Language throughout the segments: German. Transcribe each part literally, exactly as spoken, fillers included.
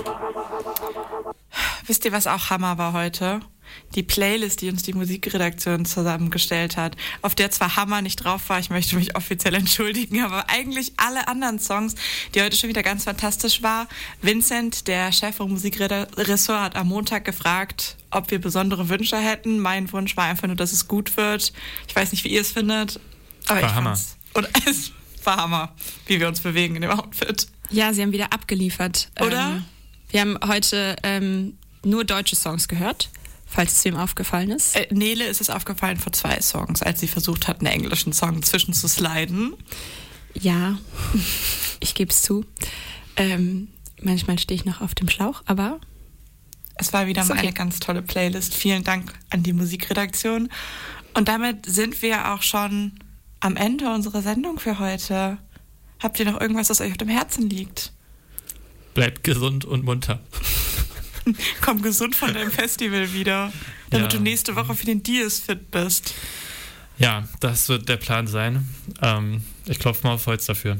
Wisst ihr, was auch Hammer war heute? Die Playlist, die uns die Musikredaktion zusammengestellt hat, auf der zwar Hammer nicht drauf war, ich möchte mich offiziell entschuldigen, aber eigentlich alle anderen Songs, die heute schon wieder ganz fantastisch war. Vincent, der Chef vom Musikressort, hat am Montag gefragt, ob wir besondere Wünsche hätten. Mein Wunsch war einfach nur, dass es gut wird. Ich weiß nicht, wie ihr es findet, aber war ich Hammer. fand's. Und es war Hammer, wie wir uns bewegen in dem Outfit. Ja, sie haben wieder abgeliefert. Oder? Ähm, wir haben heute ähm, nur deutsche Songs gehört, falls es wem aufgefallen ist. Äh, Nele ist es aufgefallen vor zwei Songs, als sie versucht hat, einen englischen Song zwischen zu sliden. Ja, ich gebe es zu. Ähm, manchmal stehe ich noch auf dem Schlauch, aber es war wieder ist mal okay. eine ganz tolle Playlist. Vielen Dank an die Musikredaktion. Und damit sind wir auch schon am Ende unserer Sendung für heute. Habt ihr noch irgendwas, was euch auf dem Herzen liegt? Bleibt gesund und munter. Komm gesund von deinem Festival wieder, damit Ja. du nächste Woche für den Dias fit bist. Ja, das wird der Plan sein. Ähm, ich klopfe mal auf Holz dafür.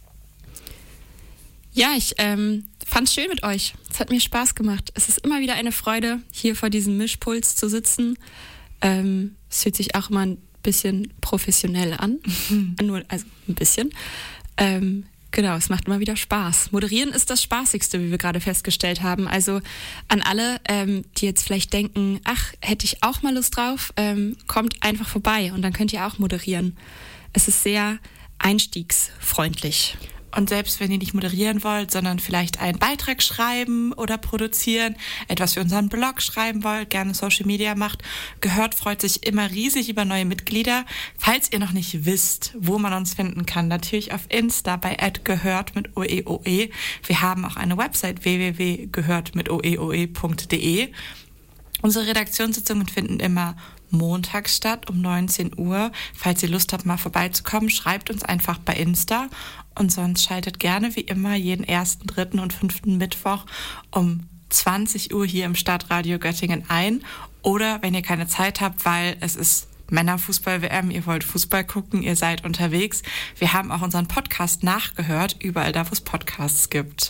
ja, ich ähm, fand es schön mit euch. Es hat mir Spaß gemacht. Es ist immer wieder eine Freude, hier vor diesem Mischpuls zu sitzen. Ähm, es fühlt sich auch immer ein bisschen professionell an. Nur, also ein bisschen. Ähm, genau, es macht immer wieder Spaß. Moderieren ist das Spaßigste, wie wir gerade festgestellt haben. Also an alle, ähm, die jetzt vielleicht denken, ach, hätte ich auch mal Lust drauf, ähm, kommt einfach vorbei und dann könnt ihr auch moderieren. Es ist sehr einstiegsfreundlich. Und selbst wenn ihr nicht moderieren wollt, sondern vielleicht einen Beitrag schreiben oder produzieren, etwas für unseren Blog schreiben wollt, gerne Social Media macht, Gehört freut sich immer riesig über neue Mitglieder. Falls ihr noch nicht wisst, wo man uns finden kann, natürlich auf Insta bei at gehört mit O E O E. Wir haben auch eine Website w w w punkt gehört mit O E O E punkt d e. Unsere Redaktionssitzungen finden immer montags statt um neunzehn Uhr. Falls ihr Lust habt, mal vorbeizukommen, schreibt uns einfach bei Insta. Und sonst schaltet gerne wie immer jeden ersten, dritten und fünften Mittwoch um zwanzig Uhr hier im Stadtradio Göttingen ein. Oder wenn ihr keine Zeit habt, weil es ist Männerfußball-W M, ihr wollt Fußball gucken, ihr seid unterwegs. Wir haben auch unseren Podcast nachgehört, überall da, wo es Podcasts gibt.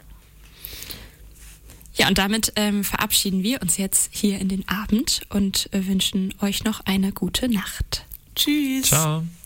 Ja, und damit ähm, verabschieden wir uns jetzt hier in den Abend und äh, wünschen euch noch eine gute Nacht. Tschüss. Ciao.